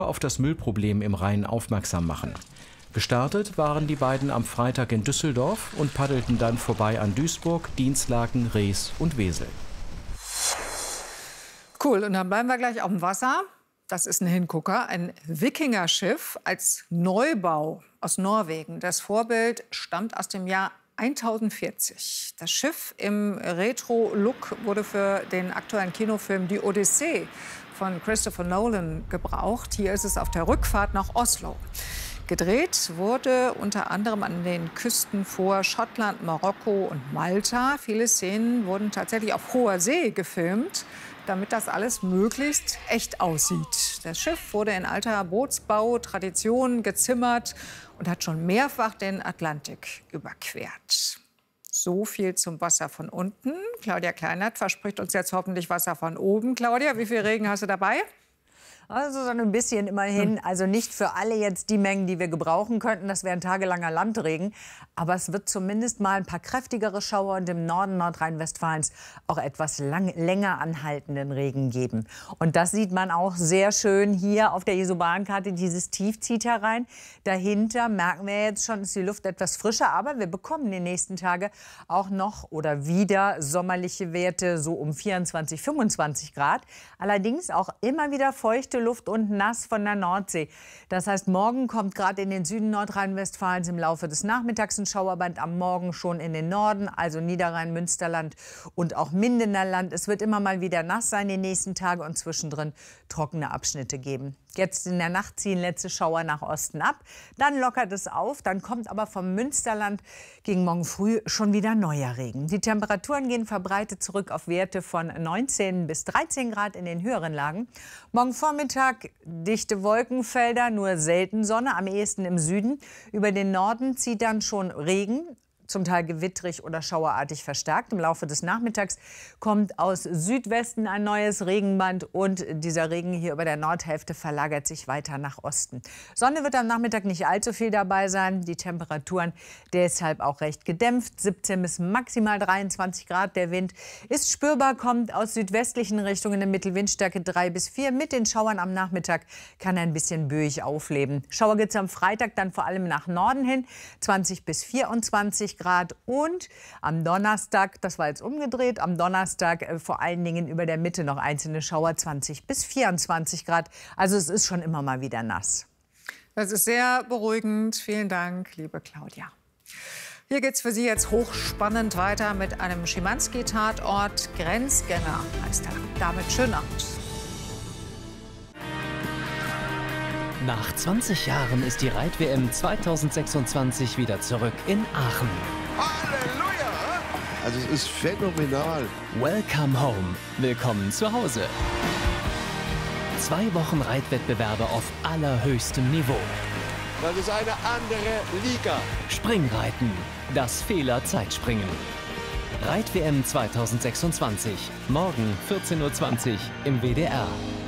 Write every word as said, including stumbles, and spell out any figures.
auf das Müllproblem im Rhein aufmerksam machen. Gestartet waren die beiden am Freitag in Düsseldorf und paddelten dann vorbei an Duisburg, Dinslaken, Rees und Wesel. Cool, und dann bleiben wir gleich auf dem Wasser. Das ist ein Hingucker, ein Wikingerschiff als Neubau aus Norwegen. Das Vorbild stammt aus dem Jahr tausendvierzig. Das Schiff im Retro-Look wurde für den aktuellen Kinofilm Die Odyssee von Christopher Nolan gebraucht. Hier ist es auf der Rückfahrt nach Oslo. Gedreht wurde unter anderem an den Küsten vor Schottland, Marokko und Malta. Viele Szenen wurden tatsächlich auf hoher See gefilmt, damit das alles möglichst echt aussieht. Das Schiff wurde in alter Bootsbau-Tradition gezimmert und hat schon mehrfach den Atlantik überquert. So viel zum Wasser von unten. Claudia Kleinert verspricht uns jetzt hoffentlich Wasser von oben. Claudia, wie viel Regen hast du dabei? Also so ein bisschen immerhin. Also nicht für alle jetzt die Mengen, die wir gebrauchen könnten. Das wäre ein tagelanger Landregen. Aber es wird zumindest mal ein paar kräftigere Schauer und im Norden Nordrhein-Westfalens auch etwas lang, länger anhaltenden Regen geben. Und das sieht man auch sehr schön hier auf der Isobahnkarte. Dieses Tief zieht herein. Dahinter merken wir jetzt schon, ist die Luft etwas frischer. Aber wir bekommen in den nächsten Tagen auch noch oder wieder sommerliche Werte so um vierundzwanzig, fünfundzwanzig Grad. Allerdings auch immer wieder feuchte Luft und nass von der Nordsee. Das heißt, morgen kommt gerade in den Süden Nordrhein-Westfalens im Laufe des Nachmittags ein Schauerband, am Morgen schon in den Norden, also Niederrhein, Münsterland und auch Mindener Land. Es wird immer mal wieder nass sein in den nächsten Tagen und zwischendrin trockene Abschnitte geben. Jetzt in der Nacht ziehen letzte Schauer nach Osten ab. Dann lockert es auf. Dann kommt aber vom Münsterland gegen morgen früh schon wieder neuer Regen. Die Temperaturen gehen verbreitet zurück auf Werte von neunzehn bis dreizehn Grad in den höheren Lagen. Morgen Vormittag dichte Wolkenfelder, nur selten Sonne, am ehesten im Süden. Über den Norden zieht dann schon Regen, zum Teil gewittrig oder schauerartig verstärkt. Im Laufe des Nachmittags kommt aus Südwesten ein neues Regenband und dieser Regen hier über der Nordhälfte verlagert sich weiter nach Osten. Sonne wird am Nachmittag nicht allzu viel dabei sein. Die Temperaturen deshalb auch recht gedämpft. siebzehn bis maximal dreiundzwanzig Grad. Der Wind ist spürbar, kommt aus südwestlichen Richtungen in Mittelwindstärke drei bis vier. Mit den Schauern am Nachmittag kann ein bisschen böig aufleben. Schauer gibt es am Freitag dann vor allem nach Norden hin. zwanzig bis vierundzwanzig Grad und am Donnerstag, das war jetzt umgedreht, am Donnerstag äh, vor allen Dingen über der Mitte noch einzelne Schauer, zwanzig bis vierundzwanzig Grad. Also es ist schon immer mal wieder nass. Das ist sehr beruhigend. Vielen Dank, liebe Claudia. Hier geht es für Sie jetzt hochspannend weiter mit einem Schimanski-Tatort. Grenzgänger heißt er. Damit schönen Abend. Nach zwanzig Jahren ist die Reit-W M zweitausendsechsundzwanzig wieder zurück in Aachen. Halleluja! Also es ist phänomenal. Welcome home. Willkommen zu Hause. Zwei Wochen Reitwettbewerbe auf allerhöchstem Niveau. Das ist eine andere Liga. Springreiten. Das Fehler-Zeitspringen. Reit-W M zweitausendsechsundzwanzig. Morgen vierzehn Uhr zwanzig im W D R.